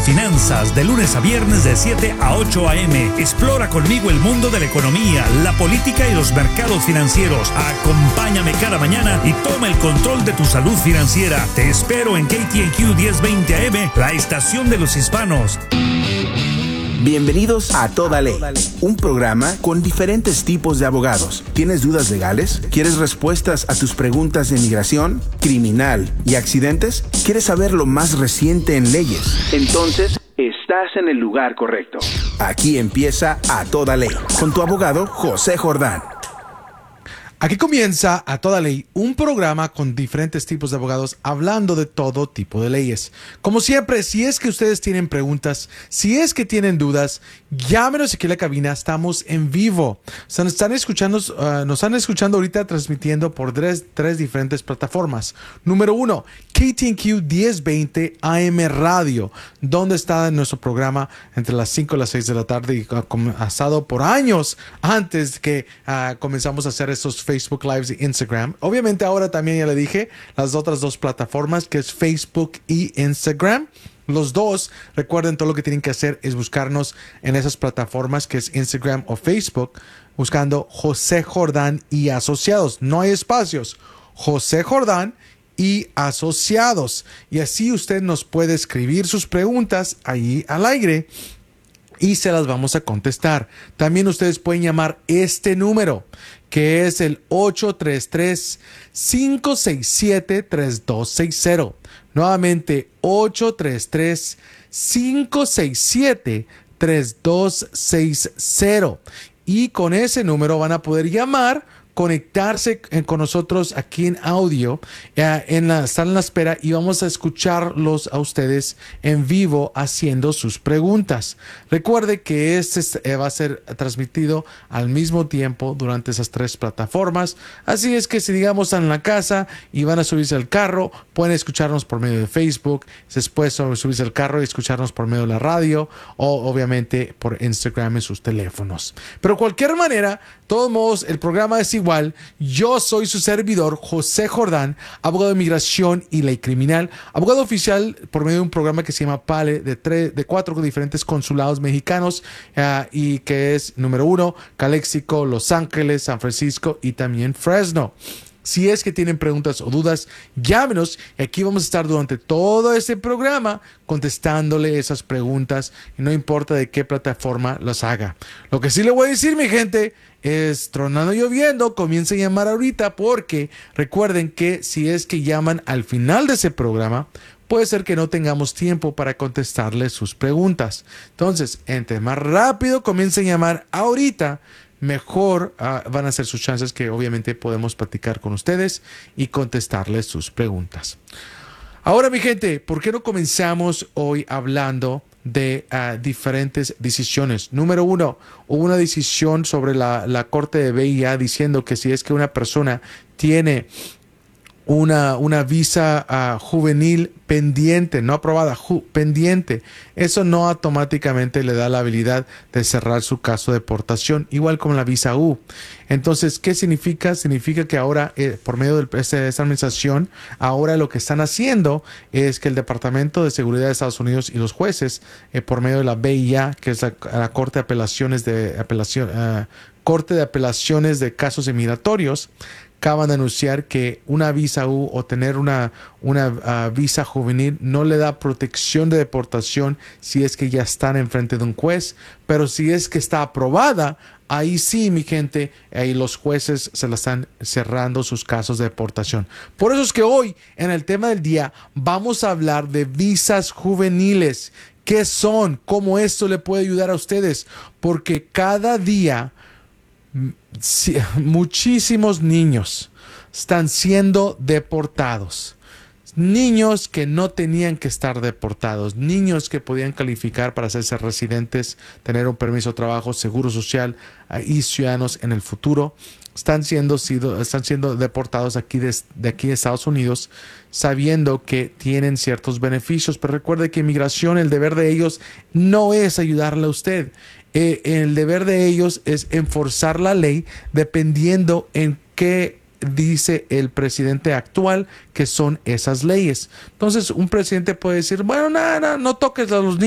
Finanzas, de lunes a viernes de 7 a 8 a.m. Explora conmigo el mundo de la economía, la política y los mercados financieros. Acompáñame cada mañana y toma el control de tu salud financiera. Te espero en KTNQ 1020 AM, la estación de los hispanos. Bienvenidos a Toda Ley, un programa con diferentes tipos de abogados. ¿Tienes dudas legales? ¿Quieres respuestas a tus preguntas de inmigración, criminal y accidentes? ¿Quieres saber lo más reciente en leyes? Entonces, estás en el lugar correcto. Aquí empieza A Toda Ley, con tu abogado José Jordán. Aquí comienza A Toda Ley, un programa con diferentes tipos de abogados hablando de todo tipo de leyes. Como siempre, si es que ustedes tienen preguntas, si es que tienen dudas, llámenos aquí a la cabina, estamos en vivo. Nos están escuchando ahorita transmitiendo por tres diferentes plataformas. Número 1, KTNQ 1020 AM Radio, donde está nuestro programa entre las 5 y las 6 de la tarde y ha estado por años antes que comenzamos a hacer estos Facebook Lives y Instagram. Obviamente ahora también ya le dije las otras dos plataformas, que es Facebook y Instagram. Los dos, recuerden, todo lo que tienen que hacer es buscarnos en esas plataformas, que es Instagram o Facebook, buscando José Jordán y Asociados. No hay espacios. José Jordán y Asociados. Y así usted nos puede escribir sus preguntas ahí al aire y se las vamos a contestar. También ustedes pueden llamar este número, que es el 833-567-3260. Nuevamente, 833-567-3260. Y con ese número van a poder llamar, conectarse con nosotros aquí en audio, están en la espera y vamos a escucharlos a ustedes en vivo haciendo sus preguntas. Recuerde que este va a ser transmitido al mismo tiempo durante esas tres plataformas, así es que si digamos están en la casa y van a subirse al carro, pueden escucharnos por medio de Facebook, después subirse al carro y escucharnos por medio de la radio o obviamente por Instagram en sus teléfonos. Pero de cualquier manera, de todos modos, el programa es igual. Yo soy su servidor, José Jordán, abogado de inmigración y ley criminal, abogado oficial por medio de un programa que se llama PALE de 4 diferentes consulados mexicanos y que es número 1, Calexico, Los Ángeles, San Francisco y también Fresno. Si es que tienen preguntas o dudas, llámenos y aquí vamos a estar durante todo este programa contestándole esas preguntas y no importa de qué plataforma las haga. Lo que sí le voy a decir, mi gente, es tronando y lloviendo, comiencen a llamar ahorita porque recuerden que si es que llaman al final de ese programa, puede ser que no tengamos tiempo para contestarles sus preguntas. Entonces, entre más rápido comiencen a llamar ahorita, mejor van a ser sus chances que obviamente podemos platicar con ustedes y contestarles sus preguntas. Ahora, mi gente, ¿por qué no comenzamos hoy hablando de diferentes decisiones? Número 1, hubo una decisión sobre la Corte de BIA diciendo que si es que una persona tiene una visa juvenil pendiente, no aprobada, pendiente, eso no automáticamente le da la habilidad de cerrar su caso de deportación, igual como la visa U. Entonces, ¿qué significa? Significa que ahora, por medio de esta administración, ahora lo que están haciendo es que el Departamento de Seguridad de Estados Unidos y los jueces, por medio de la BIA, que es la Corte de Apelaciones Corte de Apelaciones de Casos Migratorios, acaban de anunciar que una visa U o tener una visa juvenil no le da protección de deportación si es que ya están enfrente de un juez, pero si es que está aprobada, ahí sí, mi gente, ahí los jueces se la están cerrando sus casos de deportación. Por eso es que hoy, en el tema del día, vamos a hablar de visas juveniles. ¿Qué son? ¿Cómo esto le puede ayudar a ustedes? Porque cada día muchísimos niños están siendo deportados. Niños que no tenían que estar deportados, niños que podían calificar para hacerse residentes, tener un permiso de trabajo, seguro social y ciudadanos en el futuro, están siendo deportados de aquí de Estados Unidos, sabiendo que tienen ciertos beneficios. Pero recuerde que inmigración, el deber de ellos no es ayudarle a usted. El deber de ellos es enforzar la ley dependiendo en qué dice el presidente actual que son esas leyes. Entonces, un presidente puede decir, bueno, no toques a los niños.